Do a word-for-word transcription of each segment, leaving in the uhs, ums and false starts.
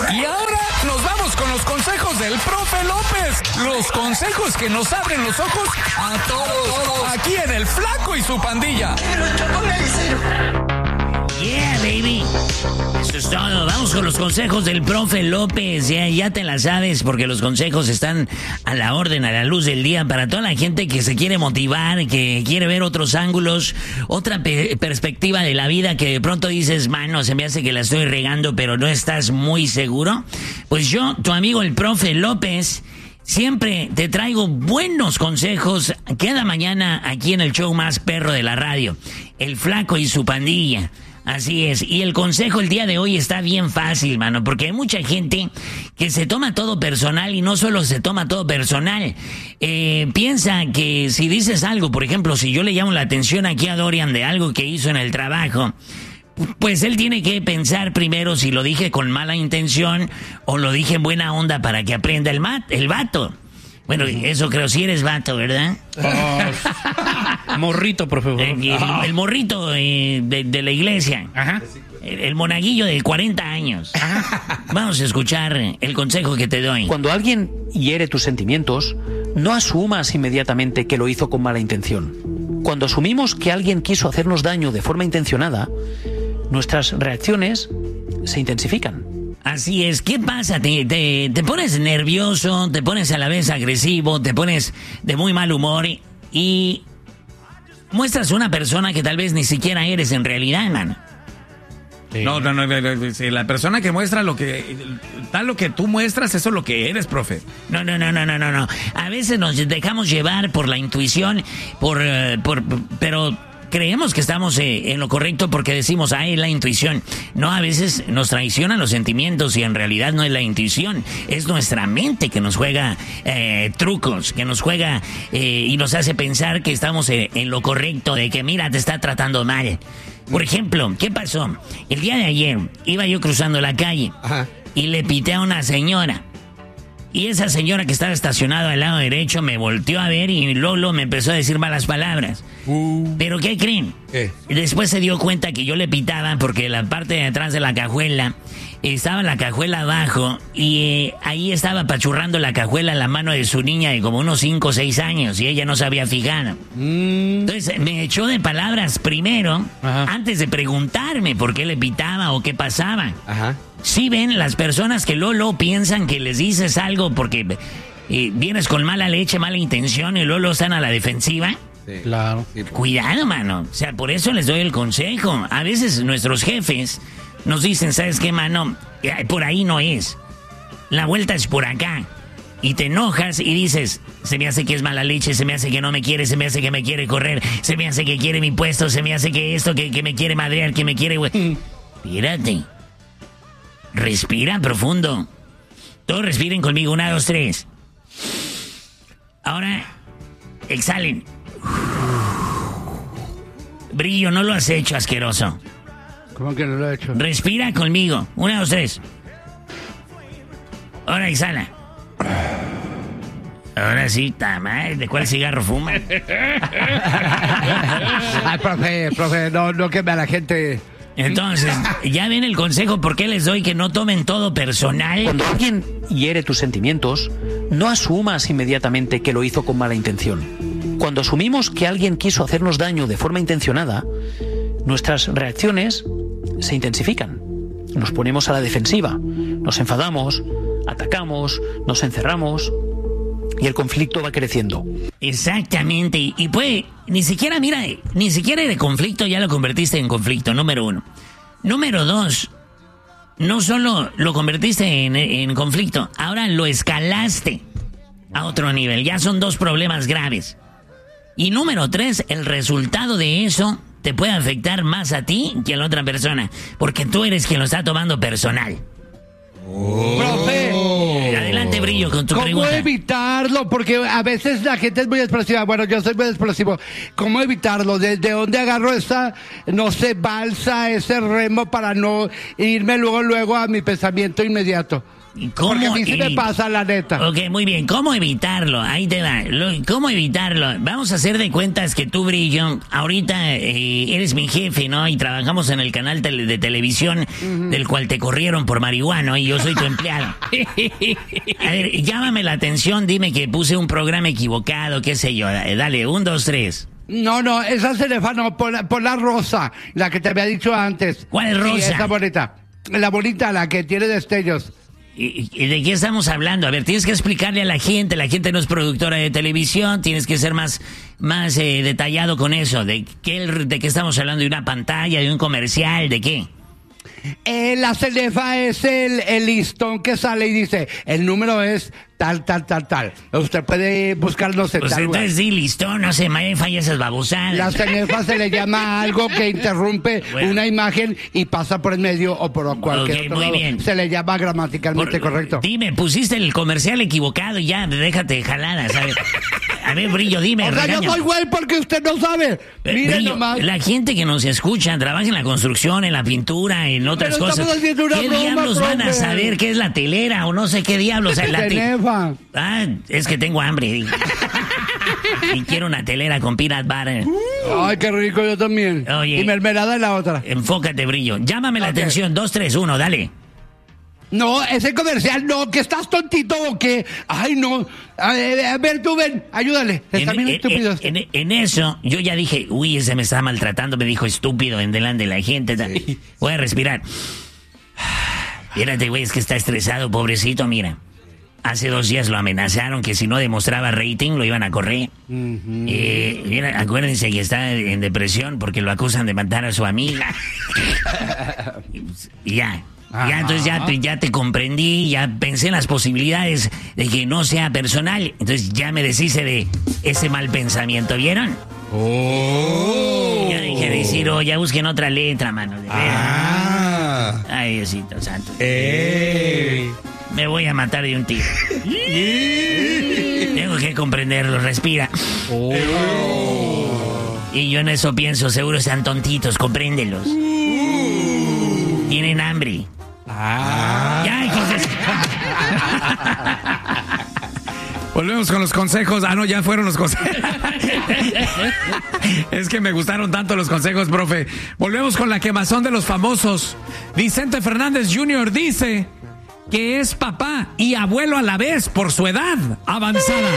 Y ahora nos vamos con los consejos del profe López. Los consejos que nos abren los ojos a todos. Aquí en El Flaco y su Pandilla. Yeah, baby. Eso es todo. Vamos con los consejos del profe López. Ya, ya te la sabes, porque los consejos están a la orden, a la luz del día, para toda la gente que se quiere motivar, que quiere ver otros ángulos, otra pe- perspectiva de la vida, que de pronto dices, mano, se me hace que la estoy regando, pero no estás muy seguro. Pues yo, tu amigo el profe López, siempre te traigo buenos consejos cada mañana aquí en el show más perro de la radio, El Flaco y su Pandilla. Así es, y el consejo el día de hoy está bien fácil, mano, porque hay mucha gente que se toma todo personal y no solo se toma todo personal. Eh, piensa que si dices algo, por ejemplo, si yo le llamo la atención aquí a Dorian de algo que hizo en el trabajo, pues él tiene que pensar primero si lo dije con mala intención o lo dije en buena onda para que aprenda el, mat, el vato. Bueno, eso creo, si eres vato, ¿verdad? Oh, morrito, por favor. El, el, el morrito eh, de, de la iglesia. Ajá. El, el monaguillo de cuarenta años. Ajá. Vamos a escuchar el consejo que te doy. Cuando alguien hiere tus sentimientos, no asumas inmediatamente que lo hizo con mala intención. Cuando asumimos que alguien quiso hacernos daño de forma intencionada, nuestras reacciones se intensifican. Así es, ¿qué pasa? Te, te, te pones nervioso, te pones a la vez agresivo, te pones de muy mal humor y muestras una persona que tal vez ni siquiera eres en realidad, man. Sí. No, no, no, la persona que muestra lo que, tal lo que tú muestras, eso es lo que eres, profe. No, no, no, no, no, no, no. A veces nos dejamos llevar por la intuición, por, uh, por, pero creemos que estamos eh, en lo correcto porque decimos, ah, es la intuición. No, a veces nos traicionan los sentimientos y en realidad no es la intuición. Es nuestra mente que nos juega eh, trucos, que nos juega eh, y nos hace pensar que estamos eh, en lo correcto, de que mira, te está tratando mal. Por ejemplo, ¿qué pasó? El día de ayer iba yo cruzando la calle. Ajá. Y le pité a una señora. Y esa señora que estaba estacionada al lado derecho me volteó a ver y Lolo me empezó a decir malas palabras. Uh. ¿Pero qué creen? ¿Qué? Después se dio cuenta que yo le pitaba porque la parte de atrás de la cajuela estaba la cajuela abajo y eh, ahí estaba apachurrando la cajuela en la mano de su niña de como unos cinco o seis años y ella no se había fijado. Mm. Entonces me echó de palabras primero, ajá, antes de preguntarme por qué le pitaba o qué pasaba. Ajá. Sí, ven, las personas que Lolo piensan que les dices algo porque eh, vienes con mala leche, mala intención y Lolo están a la defensiva. Sí. Claro. Cuidado, mano. O sea, por eso les doy el consejo. A veces nuestros jefes nos dicen, ¿sabes qué, mano? Por ahí no es. La vuelta es por acá. Y te enojas y dices, se me hace que es mala leche, se me hace que no me quiere, se me hace que me quiere correr, se me hace que quiere mi puesto, se me hace que esto, que, que me quiere madrear, que me quiere... Mm. Espérate. Respira profundo. Todos respiren conmigo. Una, dos, tres. Ahora, exhalen. Brillo, no lo has hecho, asqueroso. ¿Cómo que no lo he hecho? Respira conmigo. Una, dos, tres. Ahora exhala. Ahora sí, tamal, ¿de cuál cigarro fuma? Ay, profe, profe, no, no queme a la gente. Entonces, ya ven el consejo, ¿por qué les doy que no tomen todo personal? Cuando alguien hiere tus sentimientos, no asumas inmediatamente que lo hizo con mala intención. Cuando asumimos que alguien quiso hacernos daño de forma intencionada, nuestras reacciones se intensifican. Nos ponemos a la defensiva, nos enfadamos, atacamos, nos encerramos y el conflicto va creciendo. Exactamente, y, y puede, ni siquiera, mira, ni siquiera de conflicto ya lo convertiste en conflicto, número uno. Número dos, no solo lo convertiste en, en conflicto, ahora lo escalaste a otro nivel, ya son dos problemas graves. Y número tres, el resultado de eso te puede afectar más a ti que a la otra persona, porque tú eres quien lo está tomando personal. Oh. ¡Profe! Adelante, Brillo, con tu ¿Cómo pregunta. ¿Cómo evitarlo? Porque a veces la gente es muy explosiva. Bueno, yo soy muy explosivo. ¿Cómo evitarlo? ¿Desde dónde agarro esa, no sé, balsa, ese remo para no irme luego, luego a mi pensamiento inmediato? ¿Cómo Porque a mí se me evi- pasa, la neta. Ok, muy bien. ¿Cómo evitarlo? Ahí te va. Lo- ¿Cómo evitarlo? Vamos a hacer de cuentas que tú, Brillo, ahorita eh, eres mi jefe, ¿no? Y trabajamos en el canal tele- de televisión del cual te corrieron por marihuano y yo soy tu empleado. A ver, llámame la atención, dime que puse un programa equivocado, qué sé yo. Eh, Dale, un, dos, tres. No, no, esa cenefa no, por la, por la rosa, la que te había dicho antes. ¿Cuál Sí, rosa? esa bonita. La bonita, la que tiene destellos. ¿Y, y de qué estamos hablando? A ver, tienes que explicarle a la gente, la gente no es productora de televisión, tienes que ser más, más eh, detallado con eso. ¿De qué, ¿De qué estamos hablando? ¿De una pantalla, de un comercial, de qué? Eh, la cenefa es el, el listón que sale y dice, el número es tal, tal, tal, tal. Usted puede buscarnos en Pues tal lugar. entonces sí, listo, no se me falla esas babosadas. La cenefa se le llama algo que interrumpe Bueno. una imagen y pasa por el medio o por cualquier Ok, otro muy lado. bien. Se le llama gramaticalmente Por- correcto. Dime, pusiste el comercial equivocado y ya, déjate de jaladas. A ver, a ver Brillo, dime. O sea, yo regáñame. soy güey porque usted no sabe. Eh, Mire Brillo, nomás. la gente que nos escucha trabaja en la construcción, en la pintura, en otras Pero cosas. estamos haciendo una ¿Qué broma, diablos van a profe. saber qué es la telera o no sé qué diablos? La te- Cenefa. Ah, es que tengo hambre. Y quiero una telera con peanut butter. Ay, qué rico, yo también. Oye. Y mermelada en la otra. Enfócate, Brillo. Llámame la Ok. atención. Dos, tres, uno, dale. No, ese comercial no, que estás tontito o qué. Ay, no. A ver, a ver, tú ven, ayúdale. Está bien en, estúpido. en- en- en eso, yo ya dije, uy, ese me está maltratando, me dijo estúpido en delante de la gente. ta- Voy a respirar. Fíjate, güey, es que está estresado, pobrecito, mira. Hace dos días lo amenazaron que si no demostraba rating lo iban a correr. Eh, mira, acuérdense que está en depresión porque lo acusan de matar a su amiga. Y ya. Ya, entonces ya te, ya te comprendí, ya pensé en las posibilidades de que no sea personal. Entonces ya me deshice de ese mal pensamiento, ¿vieron? Ya dije decir, oh, ya busquen otra letra, mano. De veras. Ah. Ay, Diosito santo. ¡Ey! Me voy a matar de un tiro. Tengo que comprenderlo, respira. Y yo en eso pienso, seguro están tontitos, compréndelos. Tienen hambre. Ya, hijos de- Volvemos con los consejos. Ah, no, ya fueron los consejos. Es que me gustaron tanto los consejos, profe. Volvemos con la quemazón de los famosos. Vicente Fernández junior dice que es papá y abuelo a la vez por su edad avanzada.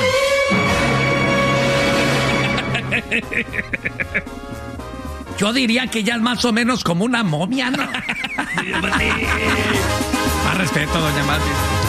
Yo diría que ya es más o menos como una momia, ¿no? Más respeto, doña Mati.